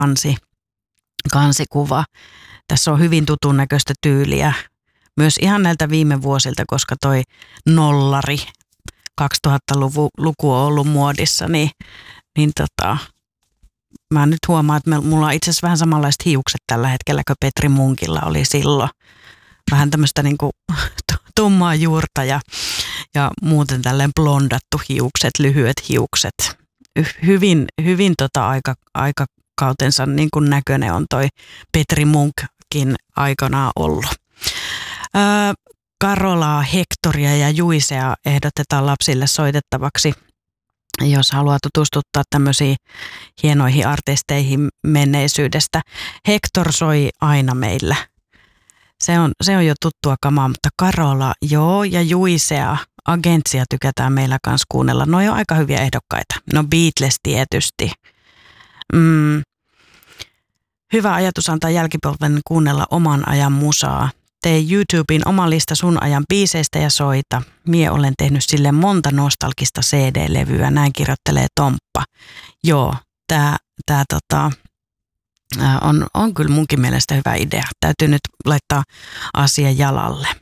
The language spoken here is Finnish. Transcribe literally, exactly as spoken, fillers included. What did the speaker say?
kansi, kansikuva. Tässä on hyvin tutun näköistä tyyliä. Myös ihan näiltä viime vuosilta, koska toi nollari kaksituhattaluku on ollut muodissa, niin, niin tota, mä nyt huomaan, että mulla on itse asiassa vähän samanlaiset hiukset tällä hetkellä kuin Petri Munkilla oli silloin. Vähän tämmöistä niin kuin tummaa juurta ja, ja muuten tälleen blondattu hiukset, lyhyet hiukset. Hyvin, hyvin tota aika, aikakautensa niin kuin näköinen on toi Petri Munkkin aikanaan ollut. Öö, Karolaa, Hektoria ja Juisea ehdotetaan lapsille soitettavaksi, jos haluaa tutustuttaa tämmöisiin hienoihin artisteihin menneisyydestä. Hektor soi aina meillä. Se on, se on jo tuttua kamaa, mutta Karola, joo, ja Juisea, Agentsia tykätään meillä kanssa kuunnella. Ne on jo aika hyviä ehdokkaita. No Beatles tietysti. Mm. Hyvä ajatus antaa jälkipolven kuunnella oman ajan musaa. Tee YouTubeen oma lista sun ajan biiseistä ja soita. Mie olen tehnyt sille monta nostalgista C D-levyä, näin kirjoittelee Tomppa. Joo, tää, tää tota, on, on kyllä munkin mielestä hyvä idea. Täytyy nyt laittaa asia jalalle.